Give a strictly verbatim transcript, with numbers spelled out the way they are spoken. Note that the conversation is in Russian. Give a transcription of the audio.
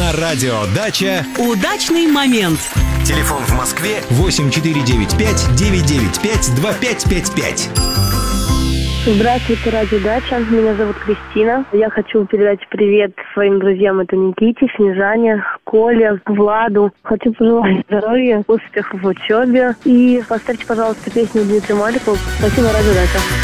На радио «Дача» удачный момент. Телефон в Москве восемь четыре девять пять девять девять пять два пять пять пять. Здравствуйте, радио «Дача». Меня зовут Кристина. Я хочу передать привет своим друзьям. Это Никите, Снежане, Коле, Владу. Хочу пожелать здоровья, успехов в учебе. И поставьте, пожалуйста, песню Дмитрия Маликова. Спасибо, радио «Дача».